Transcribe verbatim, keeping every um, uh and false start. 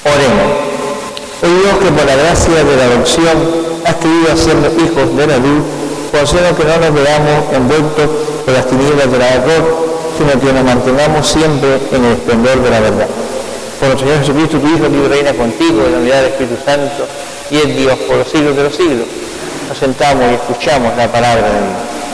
Oremos. Oh Dios, que por la gracia de la adopción has querido hacernos hijos de la luz, conceda que no nos veamos envueltos por las tinieblas del error, sino que nos mantengamos siempre en el esplendor de la verdad. Por nuestro Señor Jesucristo, tu Hijo, vive y reina contigo, en la unidad del Espíritu Santo, y es Dios por los siglos de los siglos. Nos sentamos y escuchamos la palabra de Dios.